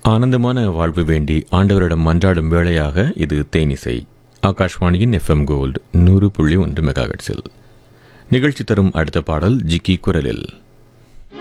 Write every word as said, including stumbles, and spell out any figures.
ஆனந்தமான வாழ்வு வேண்டி ஆண்டவரிடம் மன்றாடும் வேளையாக இது தேனிசை. ஆகாஷ்வாணியின் எஃப்எம் கோல்டு நூறு புள்ளி ஒன்று மெகாஹெர்ட்ஸில் நிகழ்ச்சி தரும் அடுத்த பாடல் ஜிக்கி குரலில்.